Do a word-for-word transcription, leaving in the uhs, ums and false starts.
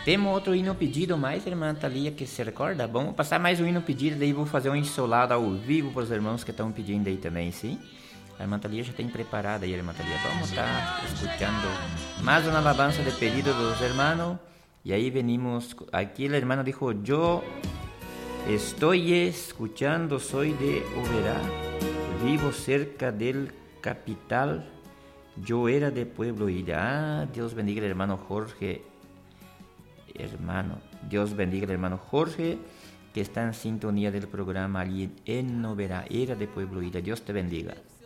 Temos outro hino pedido mais, irmã Thalia, que se recorda? Vamos passar mais um hino pedido, daí vou fazer um ensolado ao vivo para os irmãos que estão pedindo aí também, sim? A irmã Thalia já tem preparada aí, irmã Thalia. Vamos estar escutando mais uma alabanza de pedido dos hermanos. Y ahí venimos, aquí el hermano dijo, yo estoy escuchando, soy de Oberá, vivo cerca del capital, yo era de Pueblo Ira. Ah, Dios bendiga al hermano Jorge, hermano, Dios bendiga al hermano Jorge, que está en sintonía del programa allí en Oberá, era de Pueblo Ira. Dios te bendiga.